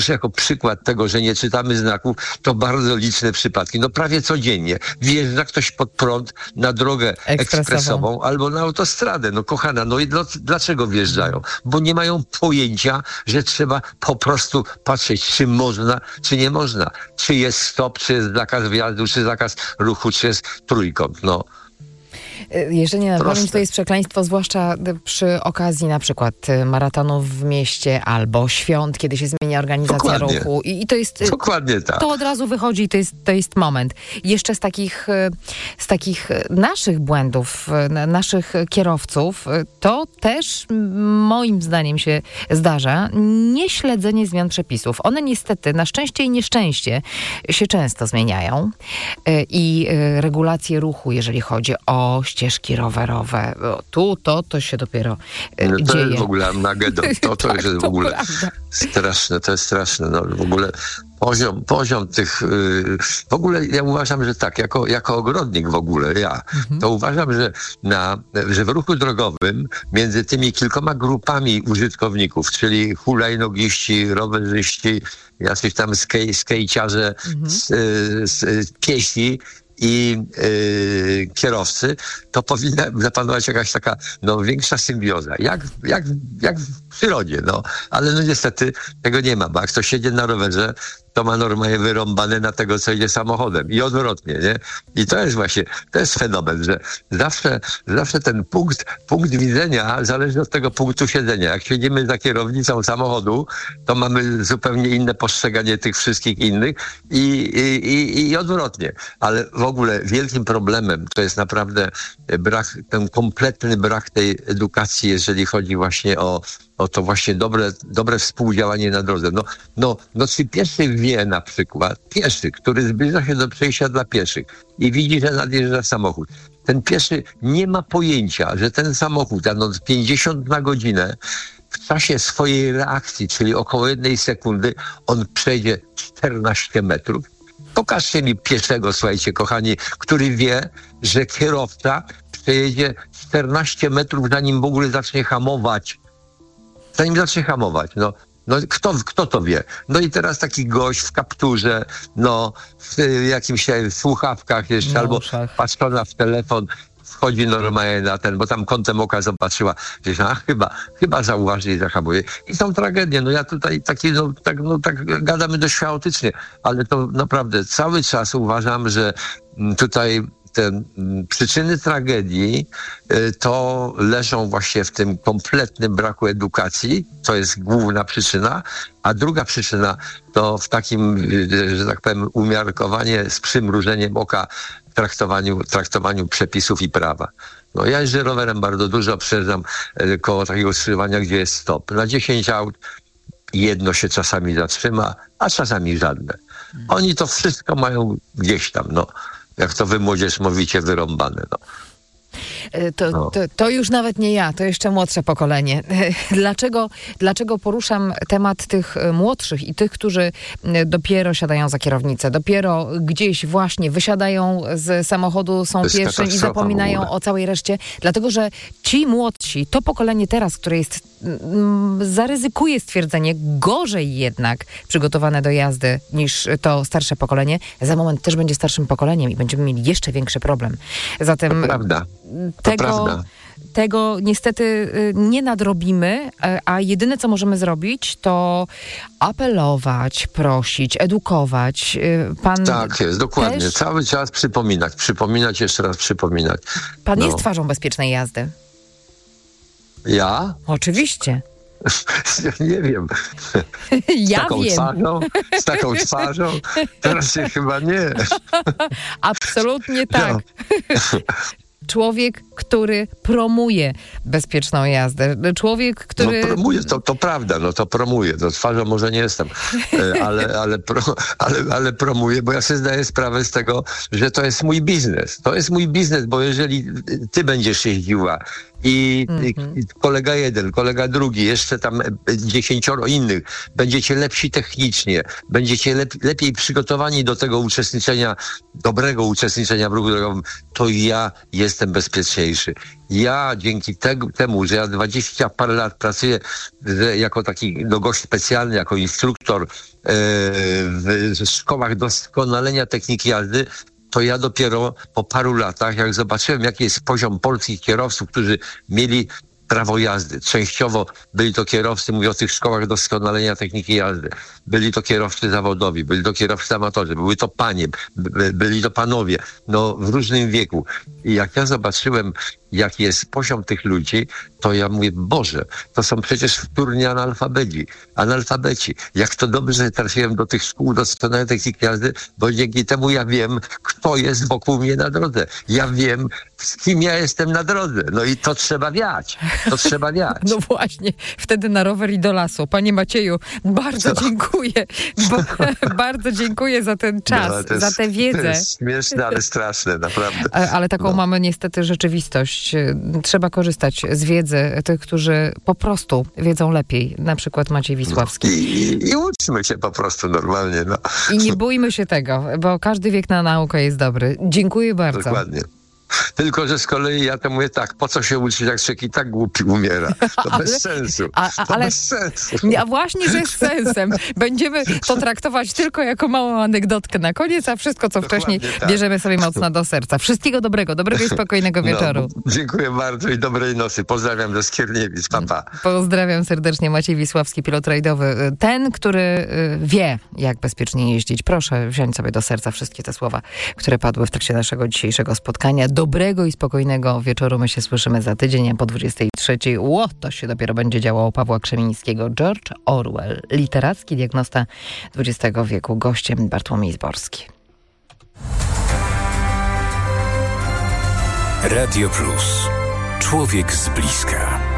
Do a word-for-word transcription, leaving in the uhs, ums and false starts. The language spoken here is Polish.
jako przykład tego, że nie czytamy znaków, to bardzo liczne przypadki. No prawie codziennie wjeżdża ktoś pod prąd na drogę ekspresową, ekspresową albo na autostradę. No kochana, no i dla, dlaczego wjeżdżają? Bo nie mają pojęcia, że trzeba po prostu patrzeć, czy można, czy nie można. Czy jest stop, czy jest zakaz wjazdu, czy zakaz ruchu, czy jest trójkąt. No. Jeżdżenie na pamięć to jest przekleństwo, zwłaszcza przy okazji na przykład maratonów w mieście albo świąt, kiedy się zmienia organizacja Dokładnie. ruchu. I, i to jest... Dokładnie tak. To od razu wychodzi i to jest, to jest moment. Jeszcze z takich, z takich naszych błędów, naszych kierowców, to też moim zdaniem się zdarza nieśledzenie zmian przepisów. One niestety, na szczęście i nieszczęście się często zmieniają. I regulacje ruchu, jeżeli chodzi o ścieżki rowerowe. Tu to, to się dopiero no to dzieje. jest w ogóle Armagedon. To, to tak, jest w to ogóle prawda. straszne. To jest straszne. No, w ogóle poziom, poziom tych... Yy, w ogóle ja uważam, że tak, jako, jako ogrodnik w ogóle, ja, mhm. to uważam, że, na, że w ruchu drogowym między tymi kilkoma grupami użytkowników, czyli hulajnogiści, rowerzyści, jacyś tam skej, skejciarze, mhm. s, s, piesi, i yy, kierowcy, to powinna zapanować jakaś taka no, większa symbioza. Jak, jak, jak w przyrodzie, no. Ale no niestety tego nie ma, bo jak ktoś jedzie na rowerze, to ma normalnie wyrąbane na tego, co idzie samochodem. I odwrotnie, nie? I to jest właśnie, to jest fenomen, że zawsze, zawsze ten punkt, punkt widzenia zależy od tego punktu siedzenia. Jak siedzimy za kierownicą samochodu, to mamy zupełnie inne postrzeganie tych wszystkich innych i, i, i, i odwrotnie. Ale w ogóle wielkim problemem to jest naprawdę brak, ten kompletny brak tej edukacji, jeżeli chodzi właśnie o o to właśnie dobre, dobre współdziałanie na drodze. No, no, no czy pieszy wie na przykład, pieszy, który zbliża się do przejścia dla pieszych i widzi, że nadjeżdża samochód. Ten pieszy nie ma pojęcia, że ten samochód jadąc pięćdziesiąt na godzinę w czasie swojej reakcji, czyli około jednej sekundy, on przejdzie czternaście metrów. Pokażcie mi pieszego, słuchajcie, kochani, który wie, że kierowca przejedzie czternaście metrów, zanim w ogóle zacznie hamować. Zanim zacznie hamować, no, no kto, kto to wie? No i teraz taki gość w kapturze, no w jakimś w słuchawkach jeszcze, no, albo patrzona w telefon, wchodzi normalnie na ten, bo tam kątem oka zobaczyła, że a, chyba, chyba zauważy i zahamuje. I są tragedie. No ja tutaj taki, no tak, no tak gadamy dość chaotycznie, ale to naprawdę cały czas uważam, że tutaj te przyczyny tragedii to leżą właśnie w tym kompletnym braku edukacji, to jest główna przyczyna, a druga przyczyna to w takim, że tak powiem, umiarkowanie z przymrużeniem oka traktowaniu, traktowaniu przepisów i prawa. No ja jeżdżę rowerem bardzo dużo, przejeżdżam koło takiego skrzyżowania, gdzie jest stop. Na dziesięć aut jedno się czasami zatrzyma, a czasami żadne. Oni to wszystko mają gdzieś tam, no. Jak to wy młodzież mówicie, wyrąbane. No. To, to, to już nawet nie ja, to jeszcze młodsze pokolenie. Dlaczego, dlaczego poruszam temat tych młodszych i tych, którzy dopiero siadają za kierownicę, dopiero gdzieś właśnie wysiadają z samochodu, są pierwszym i zapominają o całej reszcie? Dlatego, że ci młodsi, to pokolenie teraz, które jest, mm, zaryzykuje stwierdzenie, gorzej jednak przygotowane do jazdy niż to starsze pokolenie, za moment też będzie starszym pokoleniem i będziemy mieli jeszcze większy problem. Zatem to prawda. Tego, tego niestety nie nadrobimy, a jedyne, co możemy zrobić, to apelować, prosić, edukować. Pan tak jest, dokładnie. też... Cały czas przypominać, przypominać, jeszcze raz przypominać. Pan no. jest twarzą bezpiecznej jazdy. Ja? Oczywiście. Nie wiem. Z ja taką wiem. Twarzą, z taką twarzą? Teraz się chyba nie. Absolutnie tak. No. Człowiek, który promuje bezpieczną jazdę. Człowiek, który... No promuje, to, to prawda, no to promuje. To twarzą może nie jestem, ale, ale, pro, ale, ale promuje, bo ja sobie zdaję sprawę z tego, że to jest mój biznes. To jest mój biznes, bo jeżeli ty będziesz jeździła i mm-hmm. kolega jeden, kolega drugi, jeszcze tam dziesięcioro innych, będziecie lepsi technicznie, będziecie lep, lepiej przygotowani do tego uczestniczenia, dobrego uczestniczenia w ruchu drogowym, to ja jestem bezpieczniej najważniejszy. Ja dzięki te, temu, że ja dwadzieścia parę lat pracuję że jako taki no, gość specjalny, jako instruktor e, w, w szkołach doskonalenia techniki jazdy, to ja dopiero po paru latach, jak zobaczyłem, jaki jest poziom polskich kierowców, którzy mieli prawo jazdy. Częściowo byli to kierowcy, mówię o tych szkołach doskonalenia techniki jazdy. Byli to kierowcy zawodowi, byli to kierowcy amatorzy, były to panie, by, byli to panowie, no w różnym wieku. I jak ja zobaczyłem, jaki jest poziom tych ludzi, to ja mówię, Boże, to są przecież wtórni analfabeci. Analfabeci. Jak to dobrze, że trafiłem do tych szkół doskonałej techniki jazdy, bo dzięki temu ja wiem, kto jest wokół mnie na drodze. Ja wiem, z kim ja jestem na drodze. No i to trzeba wiać. To trzeba wiać. No właśnie, wtedy na rower i do lasu. Panie Macieju, bardzo to... dziękuję. Bo, bardzo dziękuję za ten czas, no, jest, za tę wiedzę. To jest śmieszne, ale straszne, naprawdę. Ale taką no. mamy niestety rzeczywistość. Trzeba korzystać z wiedzy tych, którzy po prostu wiedzą lepiej. Na przykład Maciej Wisławski. No. I, i uczmy się po prostu normalnie. No. I nie bójmy się tego, bo każdy wiek na naukę jest dobry. Dziękuję bardzo. Dokładnie. Tylko, że z kolei ja to mówię tak, po co się uczyć, jak człowiek i tak głupi umiera? To ale, bez sensu. To a, ale, bez sensu. A właśnie, że z sensem. Będziemy to traktować tylko jako małą anegdotkę na koniec, a wszystko, co Dokładnie wcześniej, tak. bierzemy sobie mocno do serca. Wszystkiego dobrego, dobrego i spokojnego wieczoru. No, dziękuję bardzo i dobrej nocy. Pozdrawiam ze Skierniewic. Pa, pa. Pozdrawiam serdecznie. Maciej Wisławski, pilot rajdowy. Ten, który wie, jak bezpiecznie jeździć. Proszę wziąć sobie do serca wszystkie te słowa, które padły w trakcie naszego dzisiejszego spotkania. Dobrego i spokojnego wieczoru. My się słyszymy za tydzień, a po dwudziestej trzeciej. Ło, to się dopiero będzie działo Pawła Krzemińskiego. George Orwell, literacki diagnosta dwudziestego wieku. Gościem Bartłomiej Zborski. Radio Plus. Człowiek z bliska.